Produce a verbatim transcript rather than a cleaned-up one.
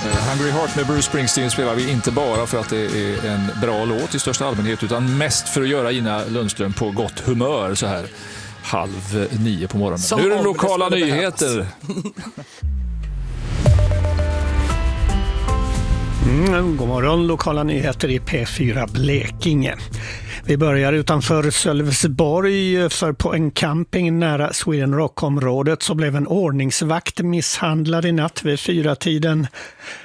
Hungry Heart med Bruce Springsteen spelar vi inte bara för att det är en bra låt i största allmänhet, utan mest för att göra Ina Lundström på gott humör så här halv nio på morgonen. Som nu är det om lokala det nyheter. Mm, god morgon, lokala nyheter i P fyra Blekinge. Vi börjar utanför Sölvesborg, för på en camping nära Sweden Rock-området så blev en ordningsvakt misshandlad i natt vid fyra tiden.